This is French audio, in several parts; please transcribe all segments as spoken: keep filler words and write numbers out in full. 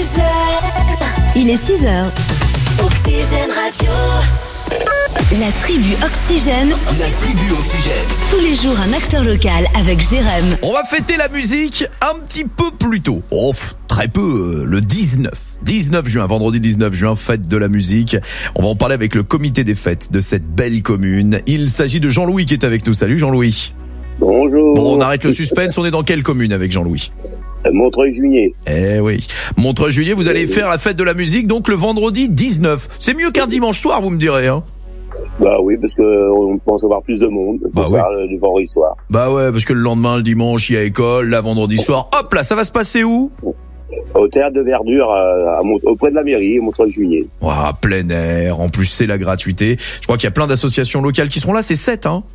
Oxygène. Il est six heures. Oxygène Radio. La tribu Oxygène. La tribu Oxygène. Tous les jours, un acteur local avec Jérém. On va fêter la musique un petit peu plus tôt. Oh, pff, très peu, euh, le dix-neuf. dix-neuf juin, vendredi dix-neuf juin, fête de la musique. On va en parler avec le comité des fêtes de cette belle commune. Il s'agit de Jean-Louis qui est avec nous. Salut Jean-Louis. Bonjour. Bon, on arrête le suspense. On est dans quelle commune avec Jean-Louis? Montreuil-Juigné. Eh oui. Montreuil-Juigné, vous allez faire la fête de la musique donc le vendredi dix-neuf. C'est mieux qu'un dimanche soir, vous me direz, hein? Bah oui, parce que on pense avoir plus de monde pour Bah ça oui. le vendredi soir. Bah ouais, parce que le lendemain, le dimanche, il y a école, là, vendredi soir. Hop là, ça va se passer où? Au théâtre de Verdure, à, à Mont- auprès de la mairie, Montreuil-Juigné. Ouah, plein air. En plus, c'est la gratuité. Je crois qu'il y a plein d'associations locales qui seront là. C'est sept, hein?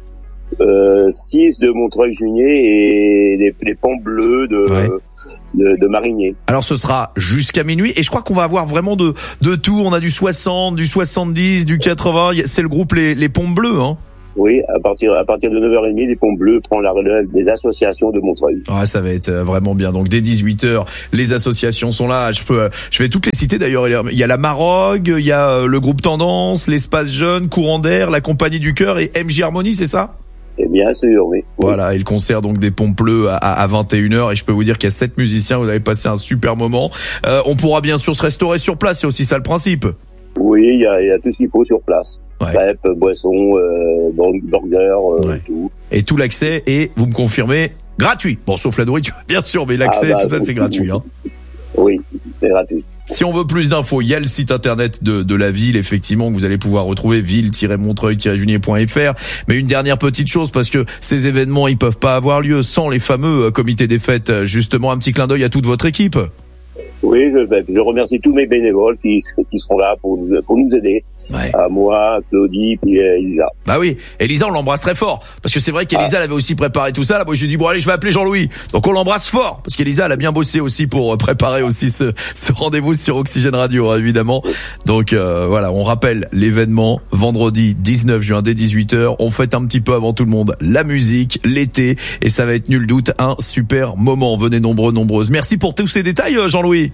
Euh, six de Montreuil-Juigné et les, les ponts bleus de, Ouais. de, de Marigné. Alors ce sera jusqu'à minuit et je crois qu'on va avoir vraiment de de tout. On a du soixante, du soixante-dix, du quatre-vingts. Y a- C'est le groupe les les Pompes Bleues, hein. Oui, à partir, à partir de neuf heures trente, les ponts bleus prennent la relève des associations de Montreuil. Ah, ça va être euh, vraiment bien. Donc dès dix-huit heures, les associations sont là. Je peux, euh, je vais toutes les citer d'ailleurs. Il y a la Marogue, il y a euh, le groupe Tendance, l'Espace Jeune, Courant d'air, la Compagnie du Cœur et M J Harmonie, c'est ça? Et bien sûr, oui. Voilà, et le concert donc des Pompes Bleues à, à vingt et une heures et je peux vous dire qu'il y a sept musiciens, vous allez passer un super moment. Euh, on pourra bien sûr se restaurer sur place, c'est aussi ça le principe. Oui, il y a, il y a tout ce qu'il faut sur place. Ouais. Crêpes, boissons, euh, burgers, euh, Ouais. tout. Et tout l'accès est, vous me confirmez, gratuit. Bon, sauf la nourriture, bien sûr, mais l'accès, Ah bah, tout ça, c'est gratuit. Hein. Oui, c'est gratuit. Si on veut plus d'infos, il y a le site internet de, de la ville, effectivement, que vous allez pouvoir retrouver, ville tiret montreuil tiret juigné point f r. Mais une dernière petite chose, parce que ces événements, ils peuvent pas avoir lieu sans les fameux euh, comités des fêtes. Justement, un petit clin d'œil à toute votre équipe. Oui, je, ben, je remercie tous mes bénévoles qui, qui seront là pour nous, pour nous aider. Ouais. À moi, Claudie, puis euh, Elisa. Bah oui, Elisa, on l'embrasse très fort. Parce que c'est vrai qu'Elisa, elle avait aussi préparé tout ça. Là, moi, je lui ai dit, bon, allez, je vais appeler Jean-Louis. Donc, on l'embrasse fort. Parce qu'Elisa, elle a bien bossé aussi pour euh, préparer aussi ce, ce rendez-vous sur Oxygène Radio, hein, évidemment. Donc, euh, voilà, on rappelle l'événement vendredi dix-neuf juin dès dix-huit heures. On fête un petit peu avant tout le monde la musique, l'été. Et ça va être nul doute un super moment. Venez nombreux, nombreuses. Merci pour tous ces détails, euh, Jean-Louis.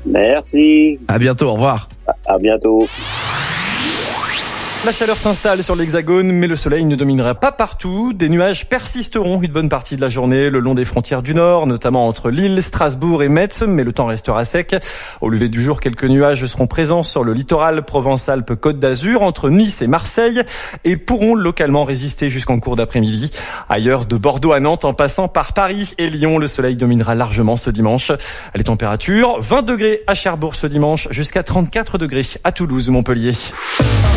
Merci. À bientôt, au revoir. À, à bientôt. La chaleur s'installe sur l'Hexagone, mais le soleil ne dominera pas partout. Des nuages persisteront une bonne partie de la journée le long des frontières du Nord, notamment entre Lille, Strasbourg et Metz, mais le temps restera sec. Au lever du jour, quelques nuages seront présents sur le littoral Provence-Alpes-Côte d'Azur, entre Nice et Marseille, et pourront localement résister jusqu'en cours d'après-midi. Ailleurs, de Bordeaux à Nantes, en passant par Paris et Lyon, le soleil dominera largement ce dimanche. Les températures, vingt degrés à Cherbourg ce dimanche, jusqu'à trente-quatre degrés à Toulouse ou Montpellier.